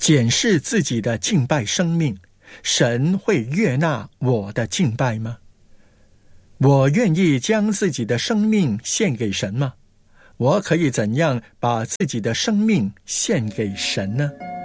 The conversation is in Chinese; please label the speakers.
Speaker 1: 检视自己的敬拜生命，神会悦纳我的敬拜吗？我愿意将自己的生命献给神吗？我可以怎样把自己的生命献给神呢？